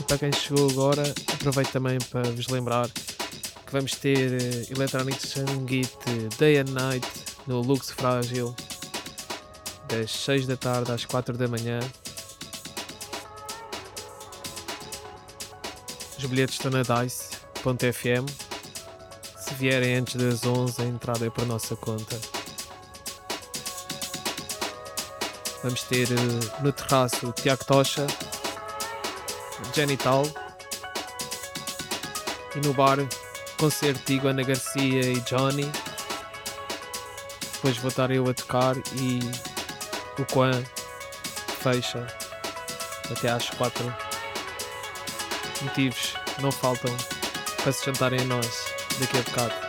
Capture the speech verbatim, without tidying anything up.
para quem chegou agora, aproveito também para vos lembrar que vamos ter uh, Electronic Sangeet Day and Night no Lux Frágil, das seis da tarde às quatro da manhã. Os bilhetes estão na dice ponto f m. Se vierem antes das onze, a entrada é por nossa conta. Vamos ter uh, no terraço o Tiago Tocha, Genital, e no bar concerto de Iguana Garcia e Johnny. Depois vou estar eu a tocar e o Quan fecha até às quatro. Motivos não faltam para se jantarem a nós daqui a bocado.